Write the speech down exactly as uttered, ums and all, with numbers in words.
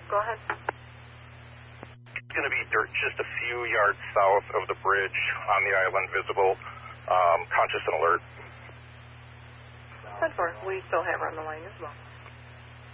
Go ahead. It's going to be dirt just a few yards south of the bridge on the island, visible, um, conscious and alert. ten four. We still have her on the line as well.